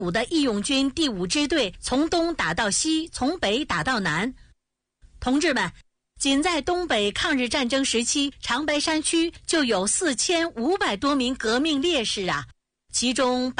伍的义勇军第5支队从东打到西，从北打到南。同志们，仅在东北抗日战争时期，长白山区就有4500多名革命烈士啊，其中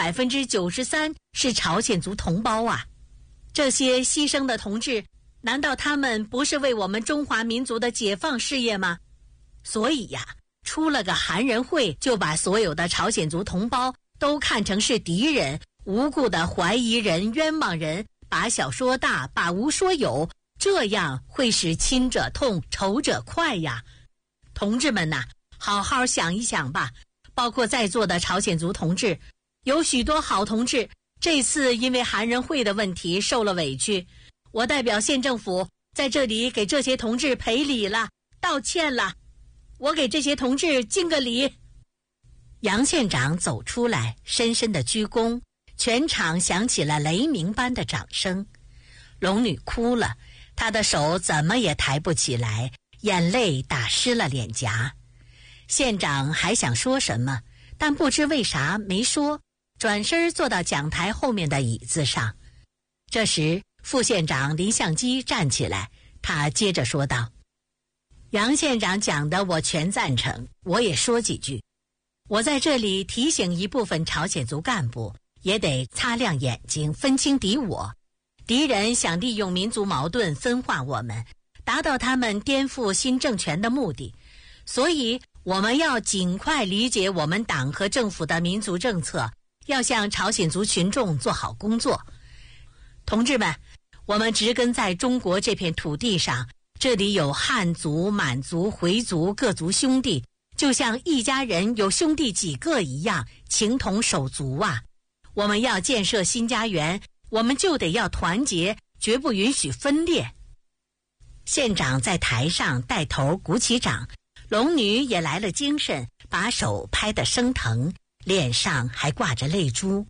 93%是朝鲜族同胞啊。这些牺牲的同志，难道他们不是为我们中华民族的解放事业吗？所以呀，出了个韩人会，就把所有的朝鲜族同胞都看成是敌人，无故的怀疑人、冤枉人，把小说大，把无说有，这样会使亲者痛，仇者快呀。同志们呐，好好想一想吧，包括在座的朝鲜族同志，有许多好同志这次因为韩人会的问题受了委屈，我代表县政府在这里给这些同志赔礼了，道歉了，我给这些同志敬个礼。杨县长走出来，深深的鞠躬，全场响起了雷鸣般的掌声。龙女哭了，她的手怎么也抬不起来，眼泪打湿了脸颊。县长还想说什么，但不知为啥没说，转身坐到讲台后面的椅子上。这时副县长林相基站起来，他接着说道：杨县长讲的我全赞成，我也说几句。我在这里提醒一部分朝鲜族干部，也得擦亮眼睛，分清敌我。敌人想利用民族矛盾分化我们，达到他们颠覆新政权的目的，所以我们要尽快理解我们党和政府的民族政策，要向朝鲜族群众做好工作。同志们，我们植根在中国这片土地上，这里有汉族、满族、回族各族兄弟，就像一家人有兄弟几个一样，情同手足啊。我们要建设新家园，我们就得要团结，绝不允许分裂。县长在台上带头鼓起掌，龙女也来了精神，把手拍得生疼，脸上还挂着泪珠。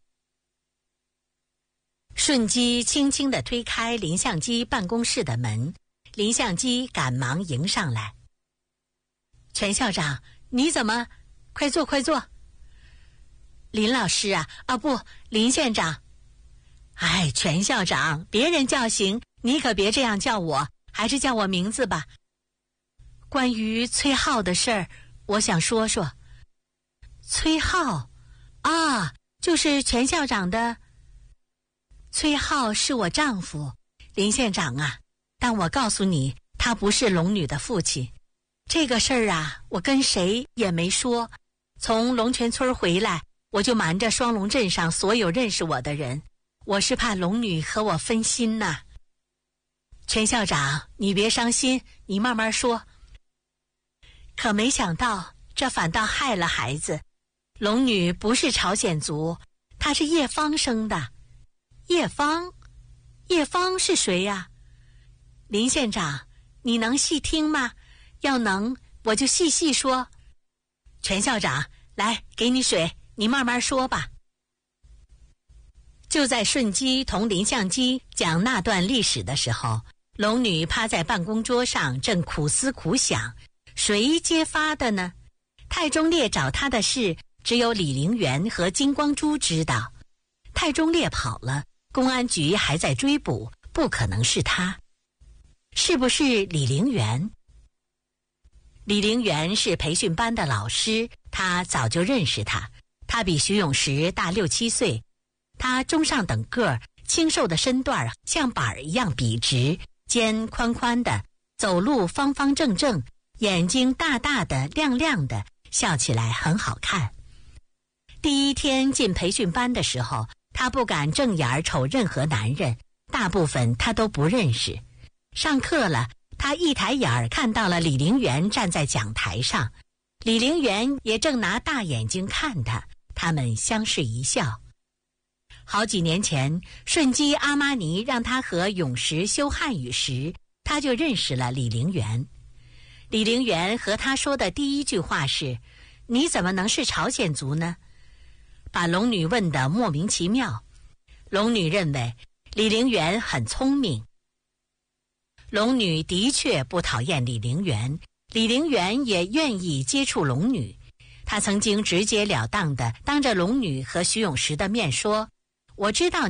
顺基轻轻地推开林相基办公室的门，林相基赶忙迎上来。全校长，你怎么？快坐快坐。林老师啊，不，林县长。哎，全校长，别人叫行，你可别这样叫我，还是叫我名字吧。关于崔浩的事儿，我想说说。崔浩啊，就是全校长的。崔浩是我丈夫，林县长啊，但我告诉你，他不是龙女的父亲。这个事儿啊，我跟谁也没说。从龙泉村回来，我就瞒着双龙镇上所有认识我的人，我是怕龙女和我分心呐。全校长，你别伤心，你慢慢说。可没想到，这反倒害了孩子。龙女不是朝鲜族，她是叶芳生的。叶芳？叶芳是谁呀？林县长，你能细听吗？要能，我就细细说。全校长，来，给你水，你慢慢说吧。就在顺基同林相基讲那段历史的时候，龙女趴在办公桌上，正苦思苦想，谁揭发的呢？太忠烈找他的事，只有李陵源和金光洙知道。太忠烈跑了，公安局还在追捕，不可能是他。是不是李陵源？李陵源是培训班的老师，他早就认识他。他比徐永石大6、7岁，他中上等个儿，清瘦的身段像板儿一样笔直，肩宽宽的，走路方方正正，眼睛大大的亮亮的，笑起来很好看。第一天进培训班的时候，他不敢正眼瞅任何男人，大部分他都不认识。上课了，他一抬眼看到了李陵源站在讲台上，李陵源也正拿大眼睛看他，他们相视一笑。好几年前，顺基阿玛尼让他和永石修汉语时，他就认识了李陵源。李陵源和他说的第一句话是：你怎么能是朝鲜族呢？把龙女问得莫名其妙。龙女认为李陵源很聪明。龙女的确不讨厌李陵源，李陵源也愿意接触龙女。他曾经直截了当地当着龙女和徐永石的面说： 我知道